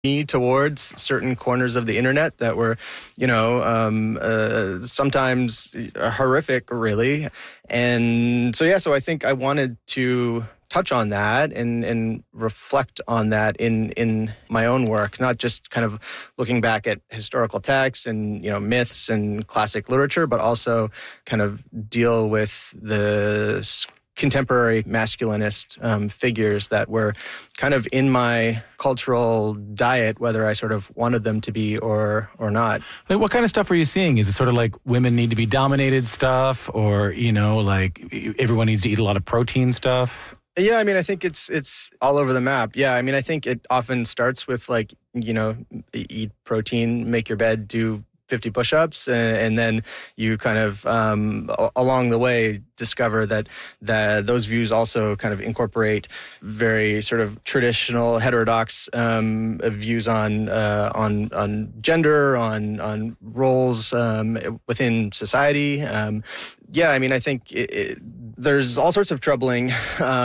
me towards certain corners of the internet that were, sometimes horrific, really. And so I think I wanted to touch on that and reflect on that in my own work, not just kind of looking back at historical texts and, myths and classic literature, but also kind of deal with the contemporary masculinist figures that were kind of in my cultural diet, whether I sort of wanted them to be or not. Like, what kind of stuff were you seeing? Is it sort of like women need to be dominated stuff, or, like everyone needs to eat a lot of protein stuff? Yeah, I mean, I think it's all over the map. Yeah, I mean, I think it often starts with like, eat protein, make your bed, do 50 push-ups, and then you kind of along the way discover that those views also kind of incorporate very sort of traditional heterodox views on gender, on roles within society. Yeah, I mean, I think there's all sorts of troubling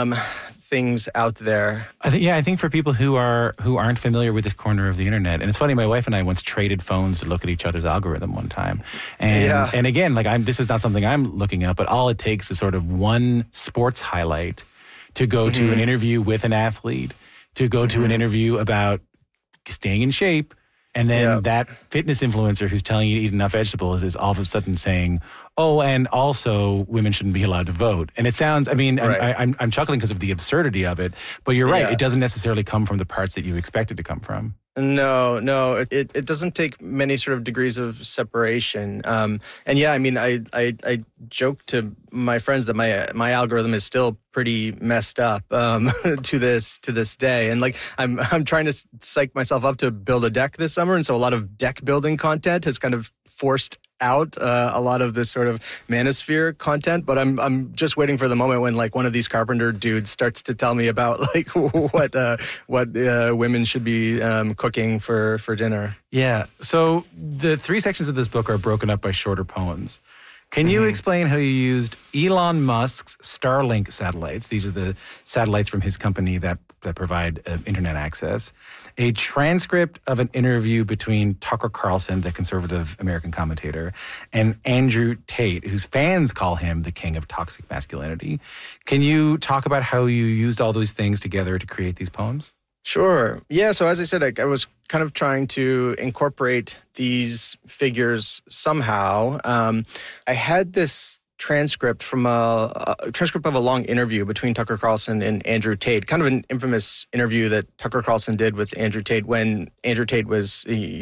things out there. I think for people who aren't familiar with this corner of the internet, and it's funny, my wife and I once traded phones to look at each other's algorithm one time, and again, like this is not something I'm looking up, but all it takes is sort of one sports highlight to go to an interview with an athlete, to go to an interview about staying in shape, and then that fitness influencer who's telling you to eat enough vegetables is all of a sudden saying, oh, and also women shouldn't be allowed to vote. And it sounds, I mean, right. I'm chuckling because of the absurdity of it, but you're right. It doesn't necessarily come from the parts that you expect it to come from. No, it doesn't take many sort of degrees of separation. And yeah, I mean, I joke to my friends that my algorithm is still pretty messed up to this day. And like I'm trying to psych myself up to build a deck this summer, and so a lot of deck building content has kind of forced out a lot of this sort of manosphere content, but I'm just waiting for the moment when like one of these carpenter dudes starts to tell me about like what women should be cooking for dinner. Yeah. So the 3 sections of this book are broken up by shorter poems. Can you explain how you used Elon Musk's Starlink satellites? These are the satellites from his company that provide internet access. A transcript of an interview between Tucker Carlson, the conservative American commentator, and Andrew Tate, whose fans call him the king of toxic masculinity. Can you talk about how you used all those things together to create these poems? Sure. Yeah, so as I said, I was kind of trying to incorporate these figures somehow. I had this transcript from a transcript of a long interview between Tucker Carlson and Andrew Tate, kind of an infamous interview that Tucker Carlson did with Andrew Tate when Andrew Tate was,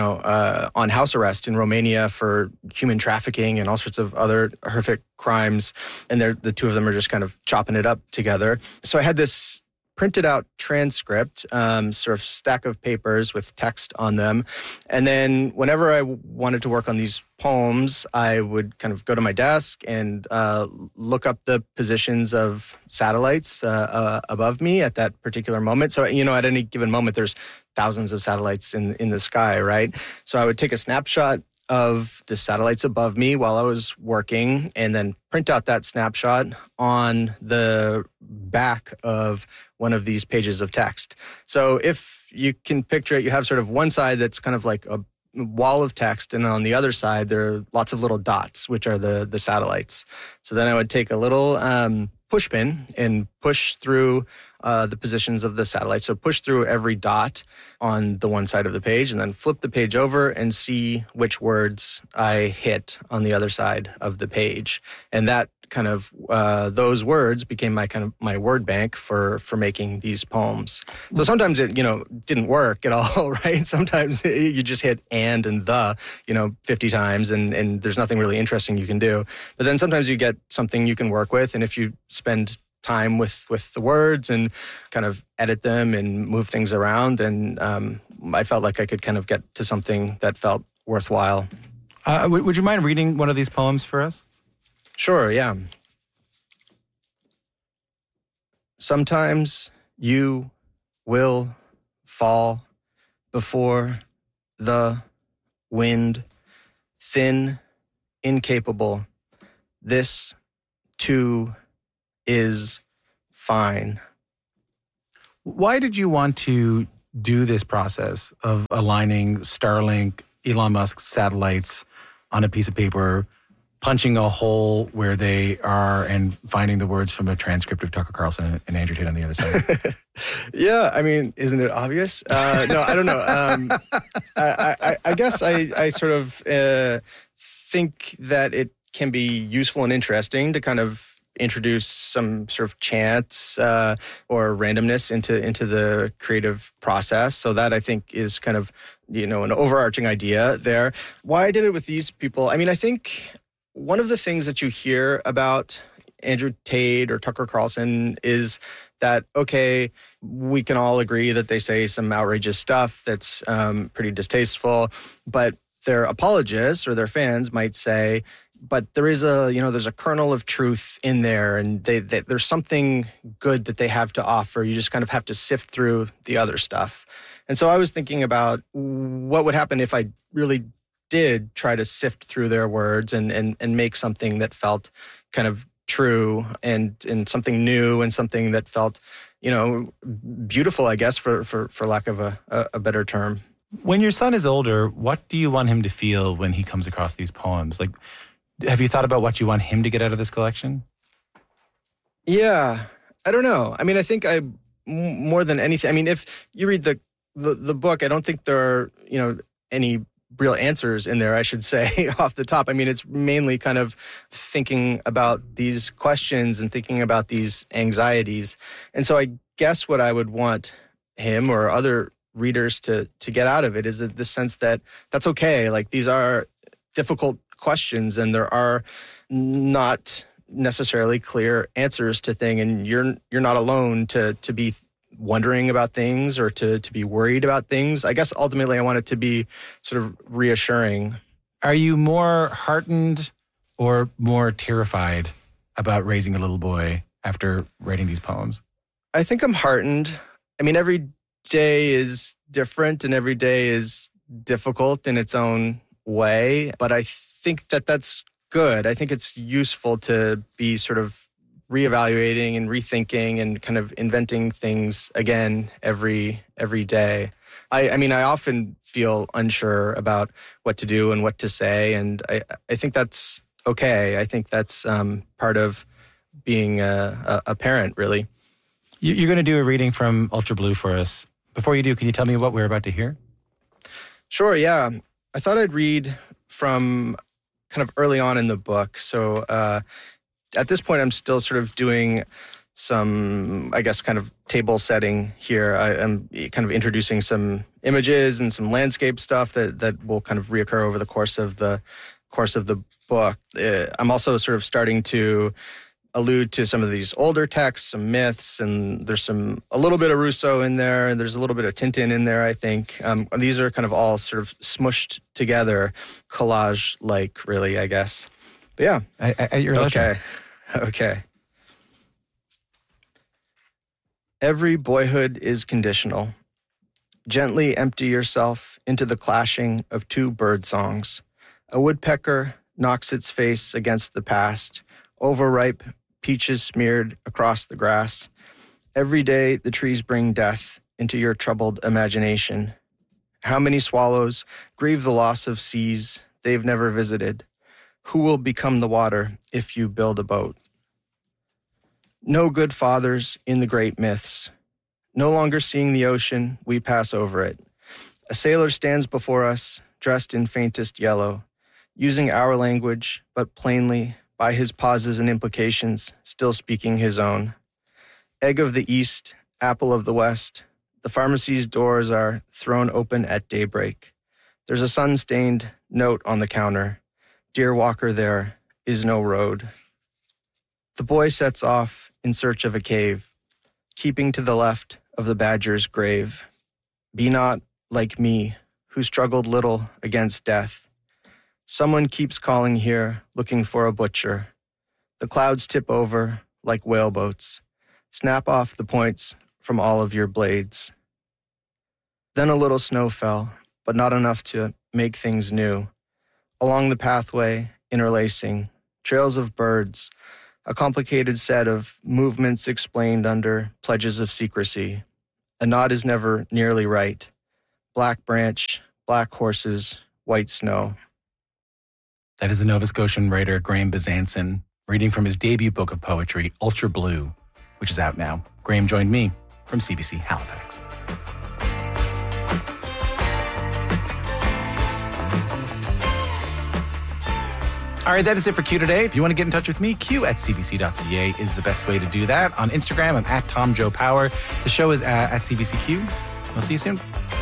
on house arrest in Romania for human trafficking and all sorts of other horrific crimes. And the two of them are just kind of chopping it up together. So I had this printed out transcript, sort of stack of papers with text on them. And then whenever I wanted to work on these poems, I would kind of go to my desk and look up the positions of satellites above me at that particular moment. So, at any given moment, there's thousands of satellites in the sky, right? So I would take a snapshot of the satellites above me while I was working, and then print out that snapshot on the back of one of these pages of text. So if you can picture it, you have sort of one side that's kind of like a wall of text, and on the other side, there are lots of little dots, which are the satellites. So then I would take a little push pin and push through the positions of the satellites. So push through every dot on the one side of the page, and then flip the page over and see which words I hit on the other side of the page. And that kind of those words became my word bank for making these poems. So sometimes it didn't work at all, right? Sometimes you just hit and the 50 times and there's nothing really interesting you can do. But then sometimes you get something you can work with, and if you spend time with the words and kind of edit them and move things around, then I felt like I could kind of get to something that felt worthwhile. Would you mind reading one of these poems for us? Sure, yeah. Sometimes you will fall before the wind, thin, incapable. This, too, is fine. Why did you want to do this process of aligning Starlink, Elon Musk's satellites on a piece of paper, punching a hole where they are and finding the words from a transcript of Tucker Carlson and Andrew Tate on the other side? Yeah, I mean, isn't it obvious? No, I don't know. I guess I sort of think that it can be useful and interesting to kind of introduce some sort of chance or randomness into the creative process. So that, I think, is kind of, an overarching idea there. Why I did it with these people, I mean, I think one of the things that you hear about Andrew Tate or Tucker Carlson is that, okay, we can all agree that they say some outrageous stuff that's pretty distasteful, but their apologists or their fans might say, but there is there's a kernel of truth in there, and there's something good that they have to offer. You just kind of have to sift through the other stuff. And so I was thinking about what would happen if I really did try to sift through their words and make something that felt kind of true and something new and something that felt, beautiful, I guess, for lack of a better term. When your son is older, what do you want him to feel when he comes across these poems? Like, have you thought about what you want him to get out of this collection? Yeah, I don't know. I mean, I think more than anything, I mean, if you read the book, I don't think there are, any real answers in there, I should say, off the top. I mean, it's mainly kind of thinking about these questions and thinking about these anxieties. And so I guess what I would want him or other readers to get out of it is the sense that that's okay. Like, these are difficult questions and there are not necessarily clear answers to things, and you're not alone to be wondering about things or to be worried about things. I guess ultimately I want it to be sort of reassuring. Are you more heartened or more terrified about raising a little boy after writing these poems? I think I'm heartened. I mean, every day is different and every day is difficult in its own way, but I think that that's good. I think it's useful to be sort of reevaluating and rethinking and kind of inventing things again every day. I mean, I often feel unsure about what to do and what to say, and I think that's okay. I think that's part of being a parent, really. You're going to do a reading from Ultra Blue for us. Before you do, can you tell me what we're about to hear? Sure, yeah. I thought I'd read from kind of early on in the book. So at this point, I'm still sort of doing some, I guess, kind of table setting here. I'm kind of introducing some images and some landscape stuff that will kind of reoccur over the course of the book. I'm also sort of starting to allude to some of these older texts, some myths, and there's a little bit of Rousseau in there, and there's a little bit of Tintin in there, I think. These are kind of all sort of smushed together, collage-like, really, I guess. But yeah. At your leisure. Okay. Every boyhood is conditional. Gently empty yourself into the clashing of two bird songs. A woodpecker knocks its face against the past, overripe peaches smeared across the grass. Every day the trees bring death into your troubled imagination. How many swallows grieve the loss of seas they've never visited? Who will become the water if you build a boat? No good fathers in the great myths. No longer seeing the ocean, we pass over it. A sailor stands before us, dressed in faintest yellow, using our language, but plainly, by his pauses and implications, still speaking his own. Egg of the East, apple of the West, the pharmacy's doors are thrown open at daybreak. There's a sun-stained note on the counter. Dear walker, there is no road. The boy sets off in search of a cave, keeping to the left of the badger's grave. Be not like me, who struggled little against death. Someone keeps calling here, looking for a butcher. The clouds tip over like whaleboats. Snap off the points from all of your blades. Then a little snow fell, but not enough to make things new. Along the pathway, interlacing, trails of birds, a complicated set of movements explained under pledges of secrecy. A knot is never nearly right. Black branch, black horses, white snow. That is the Nova Scotian writer Graham Besançon reading from his debut book of poetry, Ultra Blue, which is out now. Graham joined me from CBC Halifax. All right, that is it for Q today. If you want to get in touch with me, q@cbc.ca is the best way to do that. On Instagram, I'm @TomJoePower. The show is at CBCQ. We'll see you soon.